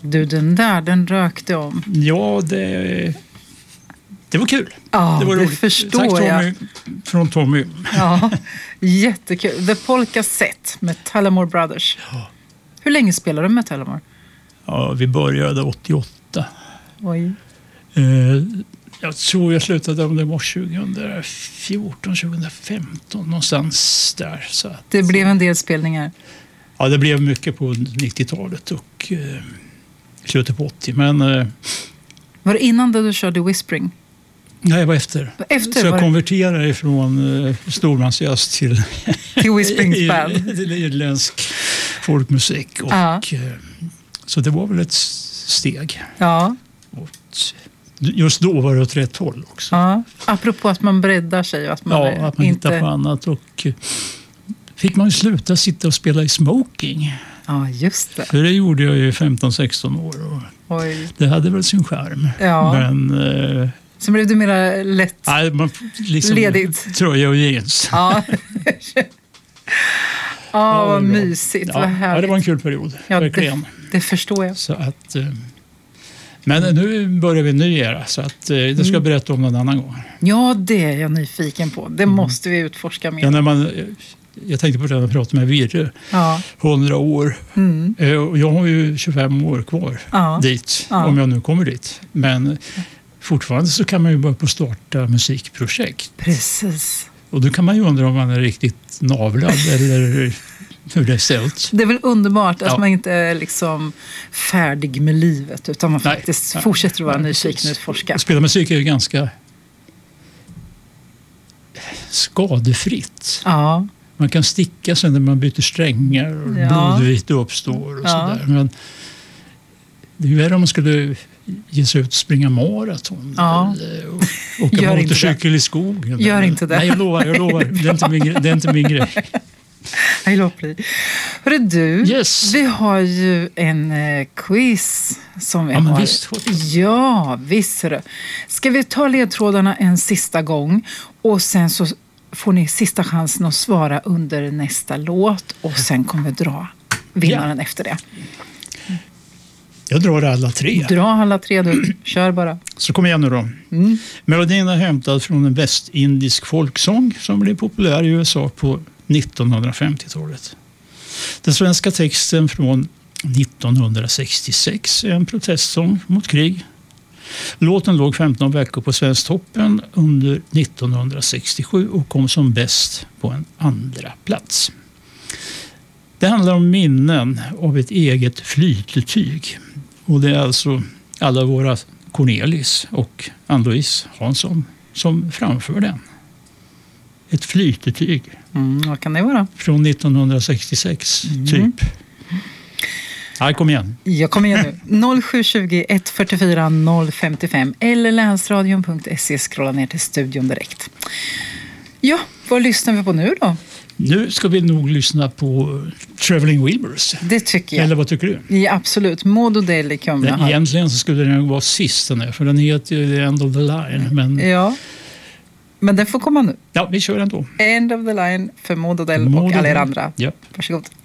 Du, den rökte om. Ja, det var kul. Ja, det var roligt. Förstår Tack, Tommy, jag. från Tommy. Ja, jättekul. The Polka Set med Tullamore Brothers. Ja. Hur länge spelade du med Tullamore? Ja, vi började 88. Oj. Jag tror jag slutade om det var 2014, 2015 någonstans där. Så att, Det blev en del spelningar. Ja, det blev mycket på 90-talet och slutet på 80. Men Var det innan det du körde Whispering? nej, jag var efter. Så jag konverterade från stormansjazz till Whispering band. till irländsk folkmusik. Och, så det var väl ett steg. Ja. Och just då var det åt rätt håll också. Ja. Apropå att man breddar sig. Och att man att man hittar på annat. Och fick man ju sluta sitta och spela i smoking. Ja, just det. För det gjorde jag ju 15-16 år. Och det hade väl sin charm. Ja. Men så blev det mer lätt ledigt. Tröja och jeans. Ja. Vad mysigt. Ja. Vad härligt. Ja, det var en kul period. Ja, verkligen. Det förstår jag. Så att, men nu börjar vi en ny era. Så att, det ska jag berätta om någon annan gång. Ja, det är jag nyfiken på. Det måste vi utforska mer. Ja, jag tänkte på det när jag pratade med Virre. 100 år. Och jag har ju 25 år kvar dit. Om jag nu kommer dit. Men fortfarande så kan man ju börja på starta musikprojekt. Precis. Och då kan man ju undra om man är riktigt navlad eller hur det ser ut. Det är väl underbart att man inte är liksom färdig med livet utan man faktiskt fortsätter att vara nyfiken och utforska. Spela musik är ju ganska skadefritt. Ja. Man kan sticka sig när man byter strängar och blodvite uppstår och sådär. Men det är ju värre om man skulle ge sig ut och springa maraton eller åka motorcykel i skogen. Gör inte det. Nej, jag lovar. Det är inte min grej. Hörru du, vi har ju en quiz som vi har. Visst. Ska vi ta ledtrådarna en sista gång och sen så får ni sista chansen att svara under nästa låt och sen kommer vi dra vinnaren efter det. Jag drar alla tre. Dra alla tre du. Kör bara. Så kom igen nu då. Melodin är hämtad från en västindisk folksång som blev populär i USA på 1950-talet. Den svenska texten från 1966 är en protestsång mot krig. Låten låg 15 veckor på Svensktoppen under 1967 och kom som bäst på en andra plats. Det handlar om minnen av ett eget flytetyg. Och det är alltså alla våra Cornelis och Ann-Louise Hansson som framför den. Ett flytetyg. Vad kan det vara? Från 1966 typ. Ja, kom igen. Jag kommer igen nu. 0720 144 055 eller länsradion.se. Scrolla ner till studion direkt. Ja, vad lyssnar vi på nu då? Nu ska vi nog lyssna på Traveling Wilburys. Det tycker jag. Eller vad tycker du? Ja, absolut. Maud O'Dell kommer här. Egentligen så skulle den vara sist den är, för den heter ju The End of the Line. Men... Ja, men den får komma nu. Ja, vi kör den då. End of the Line för Maud O'Dell och alla er andra. Ja. Varsågod.